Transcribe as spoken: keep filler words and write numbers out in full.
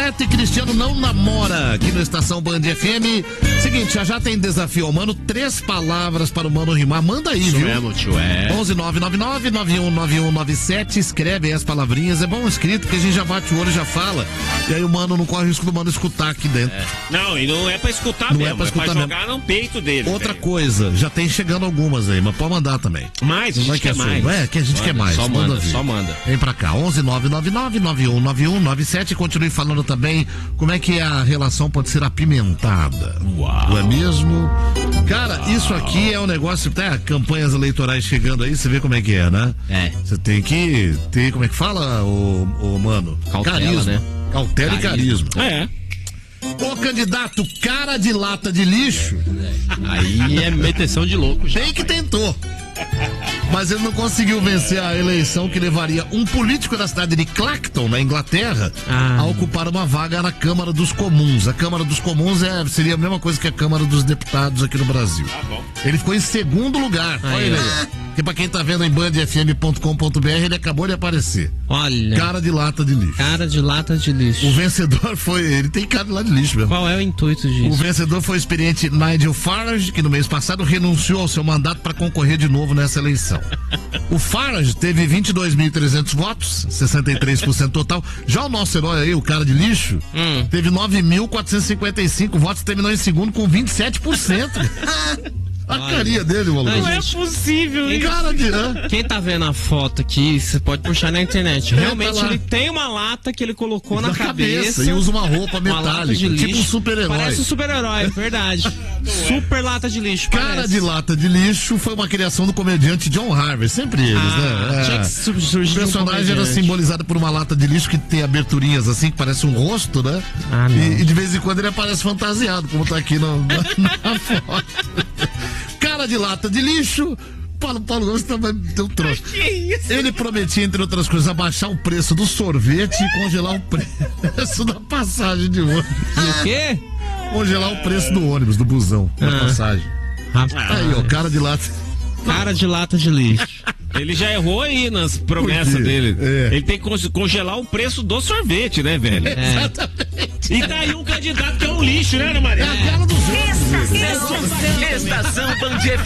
Neto e Cristiano não namora aqui no Estação Band F M. Seguinte, já já tem desafio ao Mano, três palavras para o Mano rimar. Manda aí, Isso viu? mesmo, tio, é. onze nove nove nove nove um nove um nove sete. Escreve aí as palavrinhas. É bom escrito, que a gente já bate o olho e já fala. E aí o Mano não corre o risco do Mano escutar aqui dentro. É. Não, e não é pra escutar não mesmo, é pra, escutar é pra mesmo. jogar no peito dele. Outra véio. coisa, já tem chegando algumas aí, mas pode mandar também. Mais, a gente Não é que quer é mais. Não é que a gente manda, quer mais. Só manda, vir. só manda. Vem pra cá, onze nove nove nove nove um nove um nove sete. Continue falando também como é que a relação pode ser apimentada. Uau. Não é mesmo? Cara, Uau. Isso aqui é um negócio, até campanhas eleitorais chegando aí, você vê como é que é, né? É. Você tem que ter, como é que fala, o, o mano? Cautela, carisma. né? Cautela Carisma. e carisma. É. O candidato cara de lata de lixo. Aí é meteção de louco. Bem que tentou. Mas ele não conseguiu vencer a eleição que levaria um político da cidade de Clacton, na Inglaterra, ah. a ocupar uma vaga na Câmara dos Comuns. A Câmara dos Comuns é, seria a mesma coisa que a Câmara dos Deputados aqui no Brasil. Tá bom. Ele ficou em segundo lugar. Olha ele aí. Porque pra quem tá vendo em band f m ponto com ponto b r, ele acabou de aparecer. Olha. Cara de lata de lixo. Cara de lata de lixo. O vencedor foi... Ele tem cara de lata de lixo mesmo. Qual é o intuito disso? O vencedor foi o experiente Nigel Farage, que no mês passado renunciou ao seu mandato para concorrer de novo nessa eleição. O Farage teve vinte e dois mil e trezentos votos, sessenta e três por cento total. Já o nosso herói aí, o cara de lixo, hum. teve nove mil quatrocentos e cinquenta e cinco votos, terminou em segundo com vinte e sete por cento. A Olha. carinha dele, maluco. Não é possível isso. Cara de, né? Quem tá vendo a foto aqui, você pode puxar na internet. Realmente ele tem uma lata que ele colocou na, na cabeça, cabeça. E usa uma roupa metálica, uma lata de lixo. Tipo um super-herói. Parece um super-herói, é verdade. Super lata de lixo, Cara parece. de lata de lixo foi uma criação do comediante John Harvey. Sempre eles, ah, né? Tinha que surgir o personagem um era simbolizado por uma lata de lixo que tem aberturinhas assim, que parece um rosto, né? Ah, e, e de vez em quando ele aparece fantasiado, como tá aqui no, na, na foto. Cara de lata de lixo, Paulo, Paulo Gomes também deu um troço. Ele prometia, entre outras coisas, abaixar o preço do sorvete e congelar o preço da passagem de ônibus. E o quê? Congelar o preço do ônibus, do busão, da ah. passagem. Rapaz. Aí, ó, cara de lata. Cara de lata de lixo. Ele já errou aí nas promessas dele. É. Ele tem que congelar o preço do sorvete, né, velho? É. Exatamente. E daí um candidato que é um lixo, né, Ana Maria? É a cara dos outros. Estação, Estação Band F M.